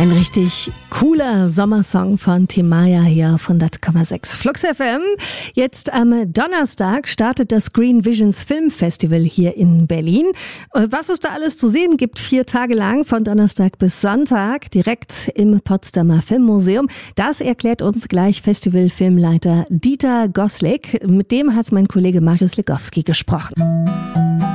Ein richtig cooler Sommersong von Timaya hier auf 100,6 Flux FM. Jetzt am Donnerstag startet das Green Visions Film Festival hier in Berlin. Was es da alles zu sehen gibt, 4 Tage lang, von Donnerstag bis Sonntag, direkt im Potsdamer Filmmuseum. Das erklärt uns gleich Festivalfilmleiter Dieter Goslik. Mit dem hat mein Kollege Marius Legowski gesprochen.